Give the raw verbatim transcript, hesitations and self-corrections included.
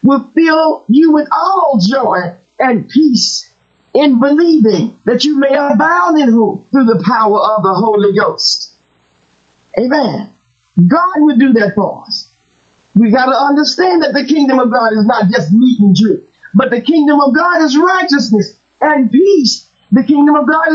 will fill you with all joy and peace in believing, that you may abound in who? Through the power of the Holy Ghost. Amen. God will do that for us. We got to understand that the kingdom of God is not just meat and drink, but the kingdom of God is righteousness and peace. The kingdom of God is